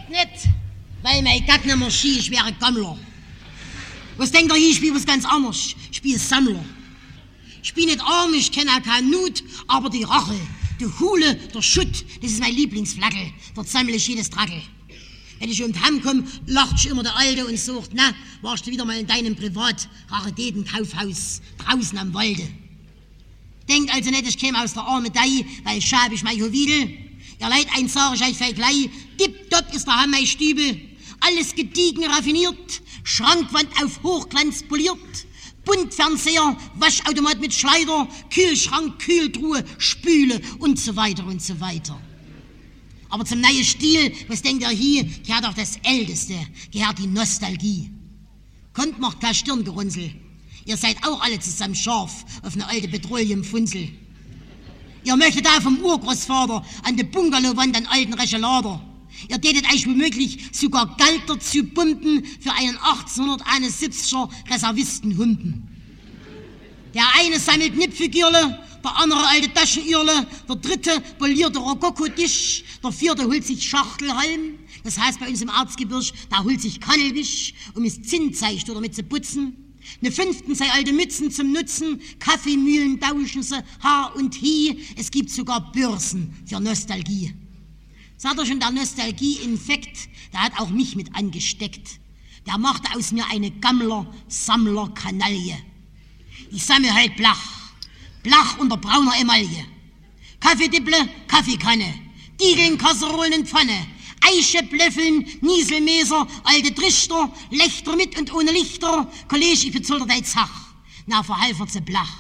geht nicht, weil mein Gag nicht mehr schie, ich wäre Gammler. Was denkt ihr, ich spiele was ganz anderes? Ich spiele Sammler. Ich bin nicht arm, ich kenne auch keinen Nut, aber die Rache, die Hule, der Schutt, das ist mein Lieblingsflagel. Dort sammle ich jedes Trackel. Wenn ich um die Heim komme, lacht immer der Alte und sagt, na, warst du wieder mal in deinem Privat-Raritäten-Kaufhaus draußen am Walde. Denkt also nicht, ich käme aus der Armedei, weil schab ich mein Juwel. Ihr Leid, eins sag ich euch gleich, tipptopp ist der Heim mein Stübel. Alles gediegen raffiniert, Schrankwand auf Hochglanz poliert, Buntfernseher, Waschautomat mit Schleider, Kühlschrank, Kühltruhe, Spüle und so weiter und so weiter. Aber zum neuen Stil, was denkt ihr hier, gehört auch das Älteste, gehört die Nostalgie. Kommt, macht kein Stirngerunzel. Ihr seid auch alle zusammen scharf auf eine alte Petroleumfunzel. Ihr möchtet auch vom Urgroßvater an der Bungalowwand einen alten Rechelader. Ihr tätet euch womöglich sogar Geld dazu pumpen für einen 1871er Reservistenhumpen. Der eine sammelt Nippfigürle, der andere alte Taschenirle, der dritte polierte Rokoko-Tisch, der vierte holt sich Schachtelhalm, das heißt bei uns im Erzgebirge, da holt sich Kannelwisch, um es Zinntzeigt oder mit zu putzen. Ne fünften sei alte Mützen zum Nutzen, Kaffeemühlen tauschen sie, Haar und Hie, es gibt sogar Börsen für Nostalgie. Sagt ihr schon, der Nostalgie-Infekt, der hat auch mich mit angesteckt. Der machte aus mir eine Gammler-Sammler-Kanaille. Ich sammle halt Blach unter brauner Emaille. Kaffeedipple, Kaffeekanne, Diegeln, Kasserolen und Pfanne, Eiche, Blöffeln, Nieselmeser, alte Trichter, Lächter mit und ohne Lichter, Kollege, ich bezahlte dein Zach. Na, verhalfer ze Blach.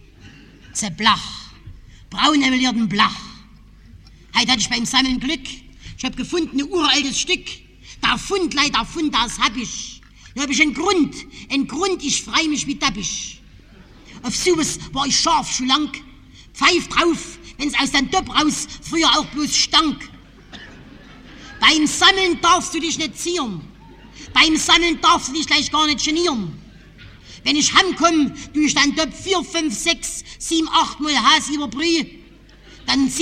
Braun emelierten Blach. Heute hatte ich beim Sammeln Glück. Ich hab gefunden, ein uraltes Stück. Der Fund, das hab ich. Da hab ich einen Grund, ich freu mich wie Tappich. Auf sowas war ich scharf schon lang. Pfeif drauf, wenn's aus dem Topf raus früher auch bloß stank. Beim Sammeln darfst du dich nicht zieren. Beim Sammeln darfst du dich gleich gar nicht genieren. Wenn ich heimkomm, du ich dann Topf 4, 5, 6, 7, 8 Mal Has über Brühe, dann